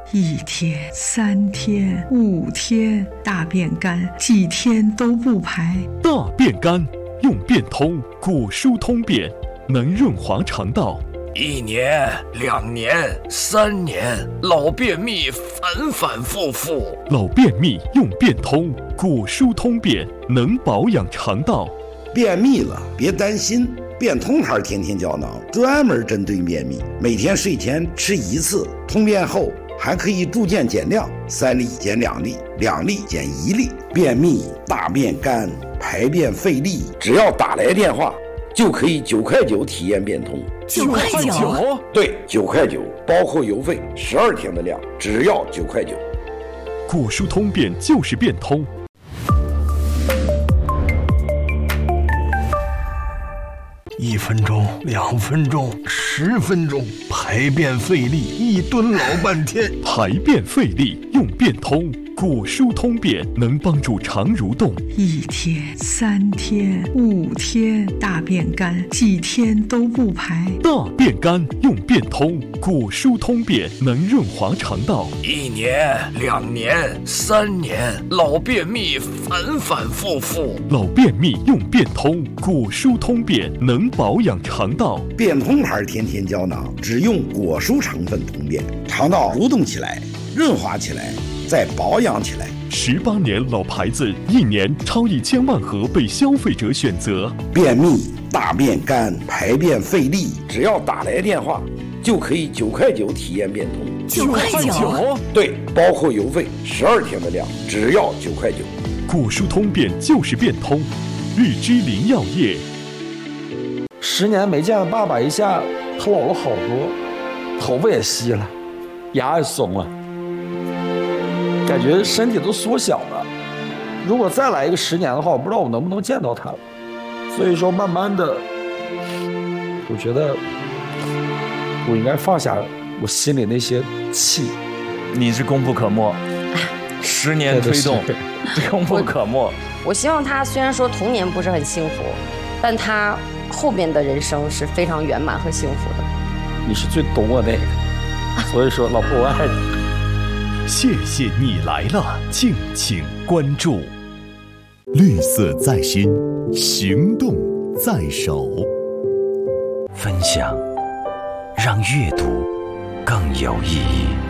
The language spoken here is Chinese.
1天、3天、5天，大便干，几天都不排。 大便干，用便通果蔬通便，能润滑肠道。 1年、2年、3年，老便秘反反复复。 老便秘用便通果蔬通便，能保养肠道。 便秘了别担心，便通牌天天胶囊专门针对便秘，每天睡前吃1次，通便后还可以逐渐减量，3粒减2粒，2粒减1粒。便秘、大便干、排便费力，只要打来电话就可以9块9体验便通。 9块9？ 对，9块9，包括邮费，12天的量，只要9块9。 果蔬通便就是便通。 1分钟、2分钟、10分钟，排便费力，一蹲老半天。 排便费力用便通果蔬通便，能帮助肠蠕动。 1天、3天、5天，大便干，几天都不排。 大便干用便通果蔬通便，能润滑肠道。 1年、2年、3年，老便秘反反复复。 老便秘用便通果蔬通便，能保养肠道。 便通牌天天胶囊只用果蔬成分通便，肠道蠕动起来，润滑起来，再保养起来。 18年老牌子，1年超1000万盒被消费者选择。 便秘、大便干、排便费力，只要打来电话就可以9块9体验便通。 9块9？ 对，包括邮费，12天的量，只要9块9。 果蔬通便就是便通，日之林药业。 10年没见爸爸一下，他老了好多，头发也稀了，牙也松了，感觉身体都缩小了。如果再来一个10年的话，我不知道我能不能见到他了。所以说，慢慢的，我觉得我应该放下我心里那些气。 你是功不可没，10年推动，功不可没。 我希望他虽然说童年不是很幸福，但他后面的人生是非常圆满和幸福的。 你是最懂我那个，所以说老婆我爱你。 谢谢你来了，敬请关注。绿色在心，行动在手。 分享，让阅读更有意义。